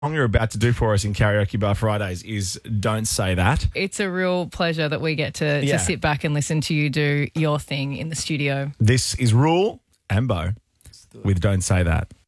song you're about to do for us in Karaoke Bar Fridays is Don't Say That. It's a real pleasure that we get to sit back and listen to you do your thing in the studio. This is Rule and Bo with Don't Say That.